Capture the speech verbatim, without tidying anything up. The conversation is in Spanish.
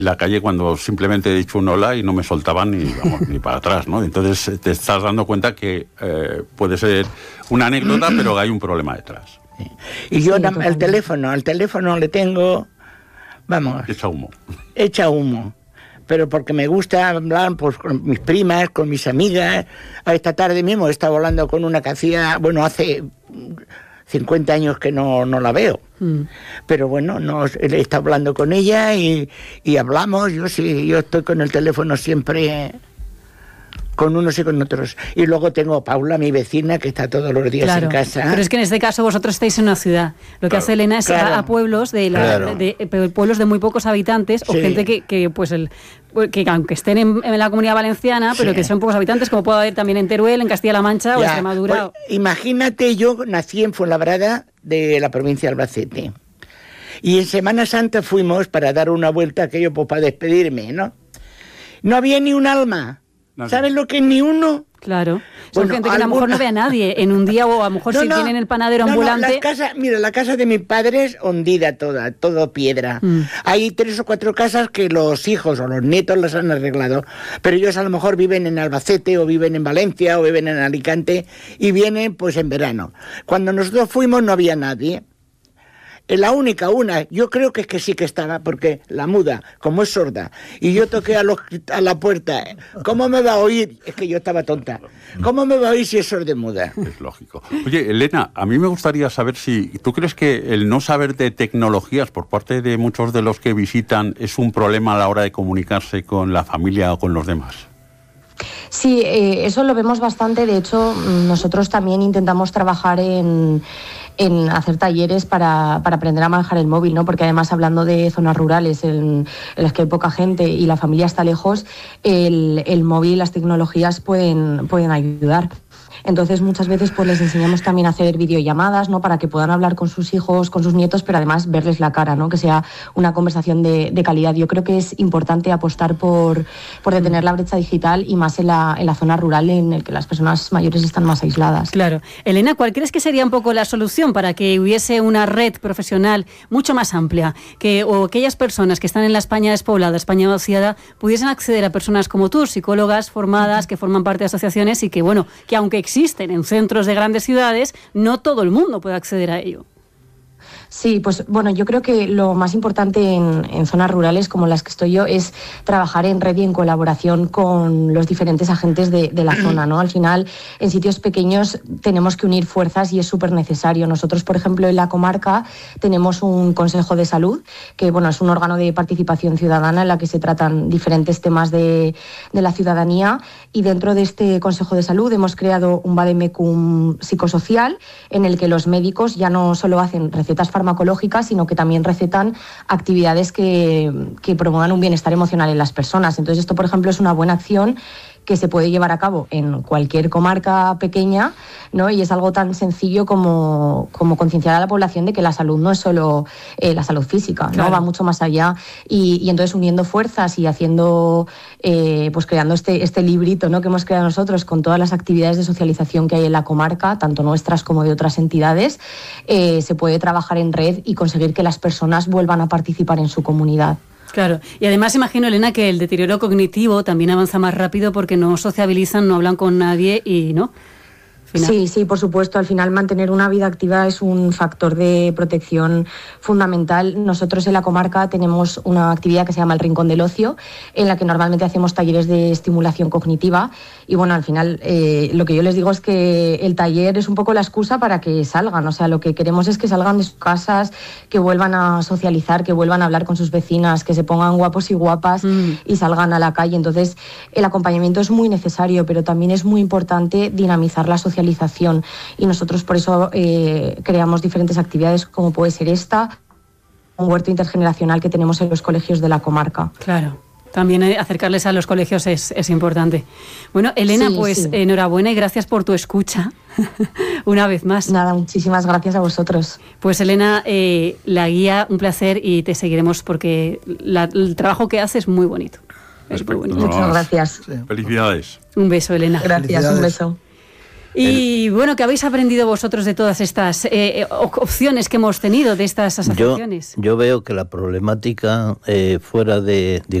la calle cuando simplemente he dicho un hola y no me soltaban ni, vamos, ni para atrás, ¿no? Entonces te estás dando cuenta que eh, puede ser una anécdota, pero hay un problema detrás. Y yo Sí, el totalmente. teléfono, al teléfono le tengo, vamos, Echa humo. echa humo. Pero porque me gusta hablar pues, con mis primas, con mis amigas. Esta tarde mismo he estado hablando con una que hacía, bueno, hace cincuenta años que no, no la veo. Mm. Pero bueno, no, he estado hablando con ella y, y hablamos. Yo sí, yo estoy con el teléfono siempre, con unos y con otros. Y luego tengo a Paula, mi vecina, que está todos los días claro, en casa. Pero es que en este caso vosotros estáis en una ciudad. Lo que claro, hace Elena es claro, a, a pueblos de, la, claro. de, de, de pueblos de muy pocos habitantes, sí. O gente que, que pues el que aunque estén en, en la Comunidad Valenciana, pero sí. Que son pocos habitantes, como puede haber también en Teruel, en Castilla-La Mancha ya, o Extremadura. Pues, imagínate, yo nací en Fuenlabrada, de la provincia de Albacete. Y en Semana Santa fuimos para dar una vuelta, aquello pues, para despedirme, ¿no? No había ni un alma. No, ¿sabes lo que es ni uno? Claro. Son bueno, gente que a lo mejor no ve a nadie en un día, o a lo mejor no, si no, tienen el panadero no, ambulante. No, la casa, mira, la casa de mis padres hundida toda, todo piedra. Mm. Hay tres o cuatro casas que los hijos o los nietos las han arreglado, pero ellos a lo mejor viven en Albacete o viven en Valencia o viven en Alicante y vienen pues en verano. Cuando nosotros fuimos no había nadie. La única, una, yo creo que es que sí que estaba, porque la muda, como es sorda, y yo toqué a, los, a la puerta, ¿cómo me va a oír? Es que yo estaba tonta. ¿Cómo me va a oír si es sordomuda? Es lógico. Oye, Elena, a mí me gustaría saber si tú crees que el no saber de tecnologías por parte de muchos de los que visitan es un problema a la hora de comunicarse con la familia o con los demás. Sí, eh, eso lo vemos bastante. De hecho, nosotros también intentamos trabajar en, en hacer talleres para, para aprender a manejar el móvil, ¿no? Porque además, hablando de zonas rurales en, en las que hay poca gente y la familia está lejos, el, el móvil y las tecnologías pueden, pueden ayudar. Entonces muchas veces pues les enseñamos también a hacer videollamadas, ¿no? Para que puedan hablar con sus hijos, con sus nietos, pero además verles la cara, ¿no? Que sea una conversación de, de calidad. Yo creo que es importante apostar por, por detener la brecha digital y más en la, en la zona rural en la que las personas mayores están más aisladas. Claro. Elena, ¿cuál crees que sería un poco la solución para que hubiese una red profesional mucho más amplia? Que o aquellas personas que están en la España despoblada, España vaciada, pudiesen acceder a personas como tú, psicólogas formadas, que forman parte de asociaciones y que, bueno, que aunque existen en centros de grandes ciudades, no todo el mundo puede acceder a ello. Sí, pues bueno, yo creo que lo más importante en, en zonas rurales como las que estoy yo es trabajar en red y en colaboración con los diferentes agentes de, de la zona, ¿no? Al final, en sitios pequeños tenemos que unir fuerzas y es súper necesario. Nosotros, por ejemplo, en la comarca tenemos un Consejo de Salud, que bueno, es un órgano de participación ciudadana en la que se tratan diferentes temas de, de la ciudadanía, y dentro de este Consejo de Salud hemos creado un vademecum psicosocial en el que los médicos ya no solo hacen recetas farmacológicas, sino que también recetan actividades que, que promuevan un bienestar emocional en las personas. Entonces esto, por ejemplo, es una buena acción que se puede llevar a cabo en cualquier comarca pequeña, ¿no? Y es algo tan sencillo como, como concienciar a la población de que la salud no es solo eh, la salud física, ¿no? Claro. Va mucho más allá, y, y entonces uniendo fuerzas y haciendo, eh, pues creando este, este librito, ¿no? Que hemos creado nosotros con todas las actividades de socialización que hay en la comarca, tanto nuestras como de otras entidades, eh, se puede trabajar en red y conseguir que las personas vuelvan a participar en su comunidad. Claro, y además imagino, Elena, que el deterioro cognitivo también avanza más rápido porque no sociabilizan, no hablan con nadie y, ¿no? Final. Sí, sí, por supuesto. Al final mantener una vida activa es un factor de protección fundamental. Nosotros en la comarca tenemos una actividad que se llama el Rincón del Ocio, en la que normalmente hacemos talleres de estimulación cognitiva. Y bueno, al final eh, lo que yo les digo es que el taller es un poco la excusa para que salgan. O sea, lo que queremos es que salgan de sus casas, que vuelvan a socializar, que vuelvan a hablar con sus vecinas, que se pongan guapos y guapas mm. y salgan a la calle. Entonces, el acompañamiento es muy necesario, pero también es muy importante dinamizar la socialización. Y nosotros por eso eh, creamos diferentes actividades como puede ser esta, un huerto intergeneracional que tenemos en los colegios de la comarca. Claro, también acercarles a los colegios es, es importante. Bueno, Elena, sí, pues sí. enhorabuena y gracias por tu escucha una vez más. Nada, muchísimas gracias a vosotros. Pues Elena, eh, la guía, un placer, y te seguiremos porque la, el trabajo que haces es muy bonito. Es muy bonito. Muchas gracias. Sí. Felicidades. Un beso, Elena. Gracias, un beso. Y el, bueno, ¿qué habéis aprendido vosotros de todas estas eh, opciones que hemos tenido de estas asociaciones? Yo, yo veo que la problemática eh, fuera de,